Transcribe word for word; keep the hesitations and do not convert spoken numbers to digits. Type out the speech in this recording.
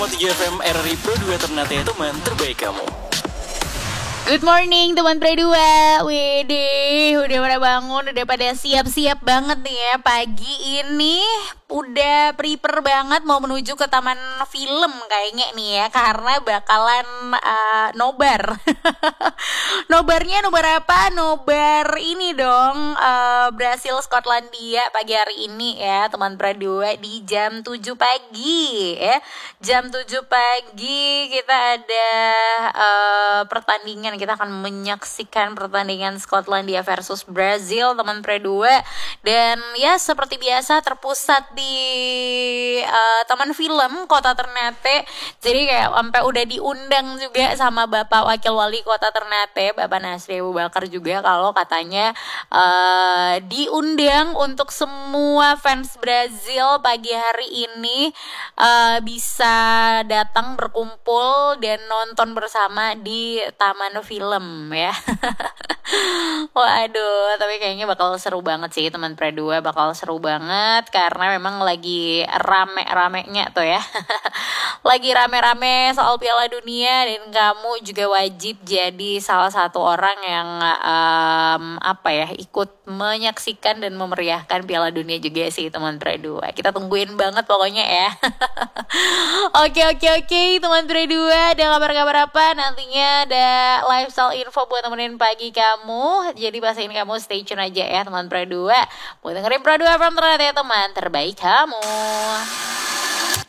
tiga F M R R I Pro dua Ternate teman terbaik kamu. Good morning teman Pre dua. Widih, udah pada bangun, udah pada siap-siap banget nih ya. Pagi ini udah prepare banget mau menuju ke taman film kayaknya nih ya, karena bakalan uh, nobar. Nobarnya nobar apa? Nobar ini dong, uh, Brasil Skotlandia pagi hari ini ya teman Pre dua di jam tujuh pagi ya. Jam tujuh pagi kita ada uh, pertandingan, kita akan menyaksikan pertandingan Skotlandia versus Brazil teman Pre dua. Dan ya seperti biasa terpusat di uh, Taman Film Kota Ternate. Jadi kayak sampai udah diundang juga sama Bapak Wakil Wali Kota Ternate, Bapak Nasri Abu Bakar juga, kalau katanya uh, diundang untuk semua fans Brazil pagi hari ini uh, bisa datang berkumpul dan nonton bersama di Taman Film ya. Waduh, tapi kayaknya bakal seru banget sih teman Pre dua, bakal seru banget karena memang lagi rame-ramenya tuh ya. Lagi rame-rame soal Piala Dunia, dan kamu juga wajib jadi salah satu orang yang um, apa ya, ikut menyaksikan dan memeriahkan Piala Dunia juga sih teman Pre dua. Kita tungguin banget pokoknya ya. Oke oke oke teman Pre dua, ada kabar-kabar apa? Nantinya ada lifestyle info buat temenin pagi kamu. Jadi pastiin kamu stay tune aja ya teman Pre dua. Mau dengerin Pro dua F M Ternate ya teman terbaik kamu.